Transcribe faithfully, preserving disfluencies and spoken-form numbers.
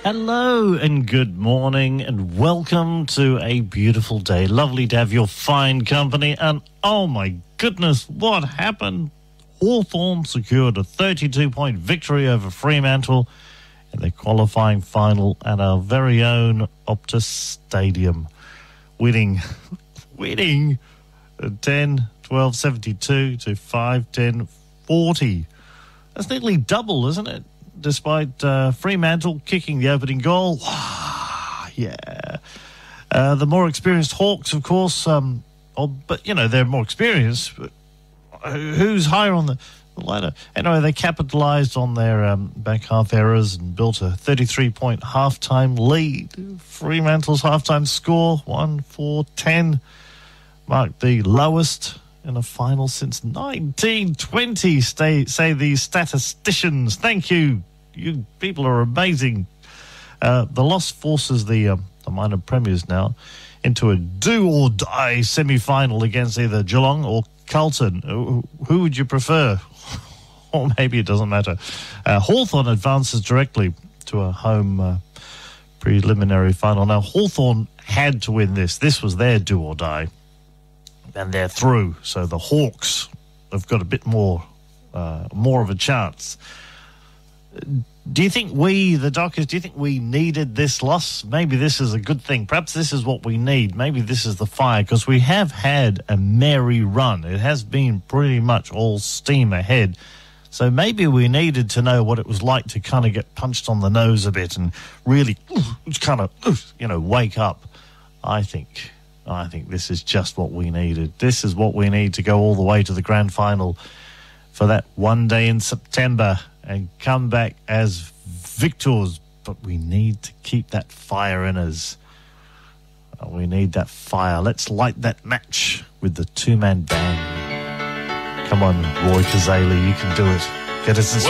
Hello and good morning and welcome to a beautiful day. Lovely to have your fine company. And oh my goodness, what happened? Hawthorn secured a thirty-two point victory over Fremantle in the qualifying final at our very own Optus Stadium. Winning, winning ten twelve seventy-two to five ten forty. That's nearly double, isn't it? Despite uh, Fremantle kicking the opening goal. yeah. Uh, the more experienced Hawks, of course, um, oh, but, you know, they're more experienced. But who's higher on the ladder? Anyway, they capitalised on their um, back half errors and built a thirty-three point half-time lead. Fremantle's half-time score, one four ten, marked the lowest in a final since nineteen twenty, stay, say these statisticians. Thank you. You people are amazing. Uh, the loss forces the, um, the minor premiers now into a do-or-die semi-final against either Geelong or Carlton. Who, who would you prefer? Or maybe it doesn't matter. Uh, Hawthorn advances directly to a home uh, preliminary final. Now, Hawthorn had to win this. This was their do-or-die. And they're through. So the Hawks have got a bit more uh, more of a chance. Do you think we, the Dockers, do you think we needed this loss? Maybe this is a good thing. Perhaps this is what we need. Maybe this is the fire, because we have had a merry run. It has been pretty much all steam ahead. So maybe we needed to know what it was like to kind of get punched on the nose a bit and really kind of, you know, wake up. I think... I think this is just what we needed. This is what we need to go all the way to the grand final for that one day in September and come back as victors. But we need to keep that fire in us. We need that fire. Let's light that match with the two-man band. Come on, Roy Kazali, you can do it. Get us this.